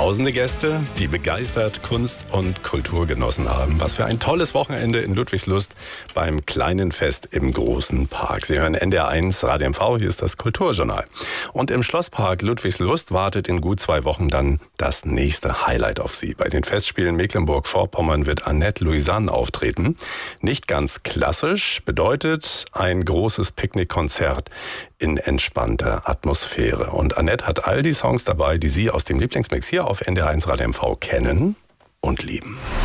Tausende Gäste, die begeistert Kunst und Kultur genossen haben. Was für ein tolles Wochenende in Ludwigslust beim kleinen Fest im großen Park. Sie hören NDR 1 Radio MV, hier ist das Kulturjournal. Und im Schlosspark Ludwigslust wartet in gut 2 Wochen dann das nächste Highlight auf Sie. Bei den Festspielen Mecklenburg-Vorpommern wird Annette Louisanne auftreten. Nicht ganz klassisch, bedeutet ein großes Picknickkonzert in entspannter Atmosphäre. Und Annette hat all die Songs dabei, die Sie aus dem Lieblingsmix hier auf NDR 1 Radio MV kennen und lieben.